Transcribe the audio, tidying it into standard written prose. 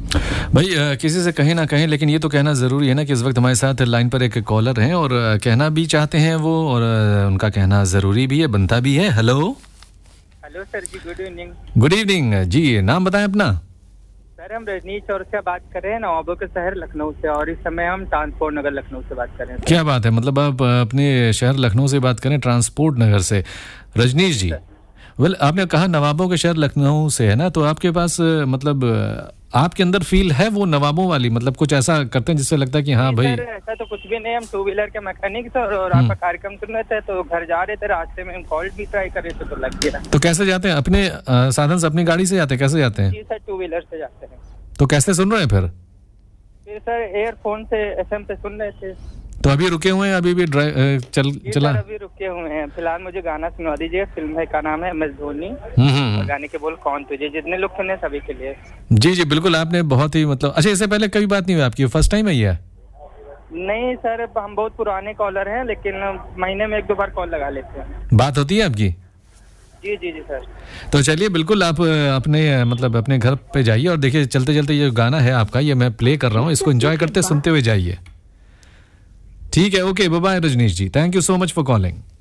भाई किसी से कहें ना कहें, लेकिन ये तो कहना ज़रूरी है ना कि इस वक्त हमारे साथ लाइन पर एक कॉलर हैं और कहना भी चाहते हैं वो, और उनका कहना ज़रूरी भी है, बनता भी है। हेलो हेलो सर जी, गुड इवनिंग। गुड इवनिंग जी, नाम बताएं अपना। सर हम रजनीश और से बात कर रहे हैं, नवाबों के शहर लखनऊ से, और इस समय हम ट्रांसपोर्ट नगर लखनऊ से बात कर रहे हैं। क्या बात है, मतलब आप अपने शहर लखनऊ से बात करें, ट्रांसपोर्ट नगर से। रजनीश जी, वेल आपने कहा नवाबों के शहर लखनऊ से है ना, तो आपके पास मतलब आपके अंदर फील है वो नवाबों वाली, मतलब कुछ ऐसा करते हैं जिससे लगता है कि हाँ भाई। सर ऐसा तो कुछ भी नहीं, हम टू व्हीलर के मैकेनिक थे और आपका कार्यक्रम सुन रहे थे, तो घर जा रहे थे, रास्ते में हम कॉल भी ट्राई कर रहे थे तो लग गया। तो कैसे जाते हैं, अपने साधन से, अपनी गाड़ी से जाते हैं, कैसे जाते हैं? जी सर, टू व्हीलर से जाते हैं। तो कैसे सुन रहे हैं फिर? सर एयरफोन से एफएम पे सुन रहे थे। तो अभी रुके हुए हैं, अभी भी चला? सर अभी रुके हुए हैं फिलहाल। मुझे गाना सुनवा दीजिए, फिल्म है का नाम है MS धोनी, और गाने के बोल कौन तुझे, जितने लोग सुने सभी के लिए। जी जी बिल्कुल, आपने बहुत ही मतलब, अच्छा इससे पहले कभी बात नहीं हुई आपकी, फर्स्ट टाइम है ये? नहीं सर, हम बहुत पुराने कॉलर हैं, लेकिन महीने में 1-2 बार कॉल लगा लेते हैं। बात होती है आपकी? जी जी जी सर। तो चलिए बिल्कुल, आप अपने मतलब अपने घर पे जाइए और देखिए, चलते चलते ये गाना है आपका, ये मैं प्ले कर रहा हूँ, इसको एंजॉय करते सुनते हुए जाइए। ठीक है, okay, bye bye Rajneesh ji, thank you so much for calling.